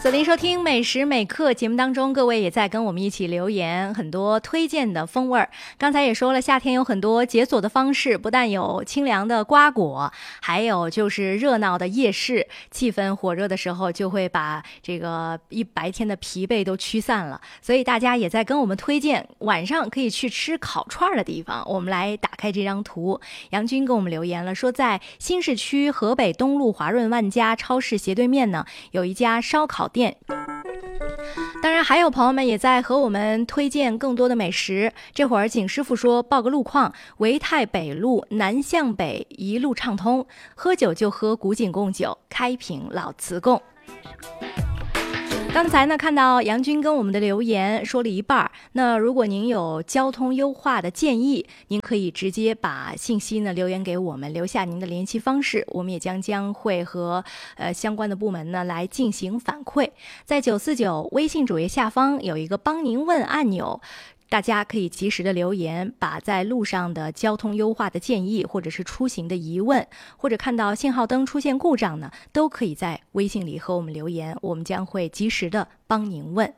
锁定收听美食美课节目当中，各位也在跟我们一起留言很多推荐的风味儿。刚才也说了，夏天有很多解锁的方式，不但有清凉的瓜果，还有就是热闹的夜市，气氛火热的时候就会把这个一白天的疲惫都驱散了。所以大家也在跟我们推荐晚上可以去吃烤串的地方。我们来打开这张图，杨军给我们留言了，说在新市区河北东路华润万家超市斜对面呢，有一家烧烤店。当然还有朋友们也在和我们推荐更多的美食。这会儿景师傅说报个路况，维泰北路南向北一路畅通，喝酒就喝古井贡酒，开瓶老瓷贡。刚才呢看到杨军跟我们的留言说了一半，那如果您有交通优化的建议，您可以直接把信息呢留言给我们，留下您的联系方式，我们也将会和相关的部门呢来进行反馈。在949微信主页下方有一个帮您问按钮，大家可以及时的留言，把在路上的交通优化的建议，或者是出行的疑问，或者看到信号灯出现故障呢，都可以在微信里和我们留言，我们将会及时的帮您问。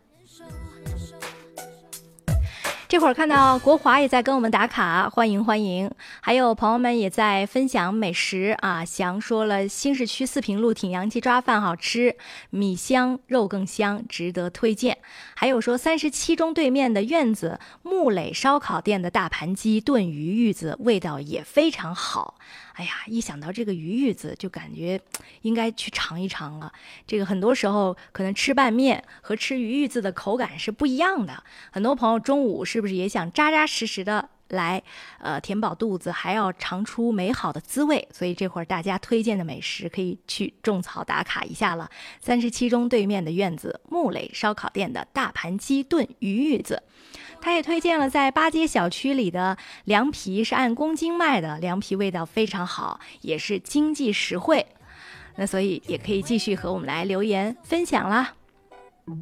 这会儿看到国华也在跟我们打卡，欢迎欢迎。还有朋友们也在分享美食啊，翔说了新市区四平路挺阳鸡抓饭好吃，米香肉更香，值得推荐。还有说37中对面的院子木磊烧烤店的大盘鸡炖鱼玉子味道也非常好。哎呀，一想到这个鱼玉子就感觉应该去尝一尝了。这个很多时候可能吃拌面和吃鱼玉子的口感是不一样的。很多朋友中午是不是也想扎扎实实的来填饱肚子，还要尝出美好的滋味？所以这会儿大家推荐的美食可以去种草打卡一下了。37中对面的院子木磊烧烤店的大盘鸡炖鱼玉子。他也推荐了在八街小区里的凉皮，是按公斤卖的，凉皮味道非常好，也是经济实惠。那所以也可以继续和我们来留言分享啦。